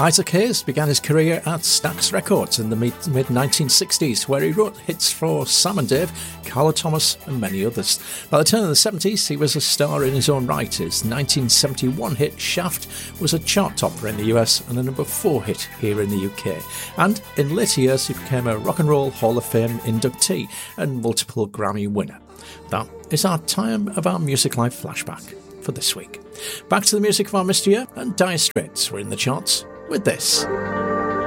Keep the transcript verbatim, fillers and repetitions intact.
Isaac Hayes began his career at Stax Records in the mid nineteen sixties, where he wrote hits for Sam and Dave, Carla Thomas and many others. By the turn of the seventies, he was a star in his own right. His nineteen seventy-one hit Shaft was a chart topper in the U S and a number four hit here in the U K. And in later years, he became a Rock and Roll Hall of Fame inductee and multiple Grammy winner. That is our time of our Music Live flashback for this week. Back to the music of our Mister Year, and Dire Straits were in the charts with this.